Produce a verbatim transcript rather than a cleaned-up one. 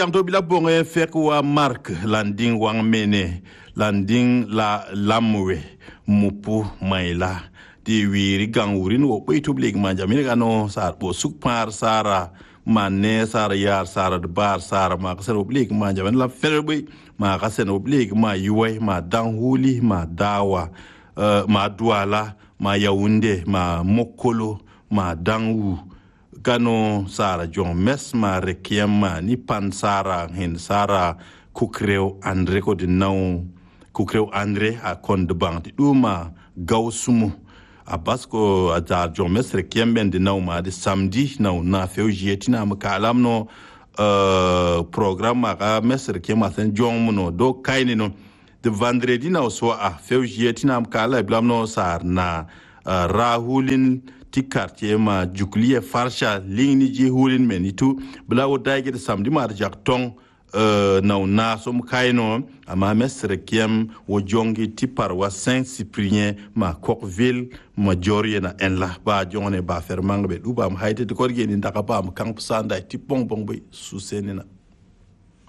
to bila bonge fek wa mark landing wang mene landing la lamwe mupu maila di wiri gang wurin wo ko itub leg manja mi gano sar bo suk par sara manne sara yar sara de bar sara ma ka sero leg manja la ferbe ma ka seno leg ma yuwe ma dan huli ma dawa uh, ma duala ma yaunde ma mokolo ma dangu gano sara John mes ma rekiem ma ni pan sara hen sara kukreo andre ko de naw kukreo andre a kon de bank duma gawsumu a basko a jar John mes rekiem ben de naw ma de samedi naw na fewjetina ma kalam no uh, programme ka mes rekiem ma sen John no do kayni no de vendredi naw so a fewjetina ma kala blam no sar na uh, rahulin ti quartier ma jukliye farsha lingni ji hulin menitu bla wo daige de samedi mar jak tong euh na na som kayno ama mesre kiem wo jongi ti parwa Saint Cyprien ma Coqueville ma jorie na en la ba jongone ba fermang be du bam hayte de korge ni ndaka bam kan sanda ti pong pong be su senina